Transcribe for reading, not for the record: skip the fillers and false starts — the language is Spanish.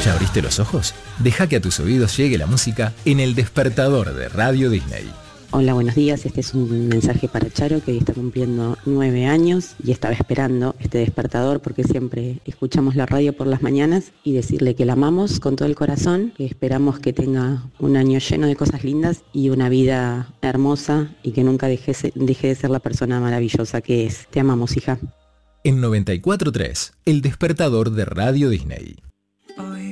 ¿Ya abriste los ojos? Deja que a tus oídos llegue la música en El Despertador de Radio Disney. Hola, buenos días. Este es un mensaje para Charo, que hoy está cumpliendo 9 años y estaba esperando este despertador porque siempre escuchamos la radio por las mañanas, y decirle que la amamos con todo el corazón, que esperamos que tenga un año lleno de cosas lindas y una vida hermosa, y que nunca deje de ser la persona maravillosa que es. Te amamos, hija. En 94.3, El Despertador de Radio Disney.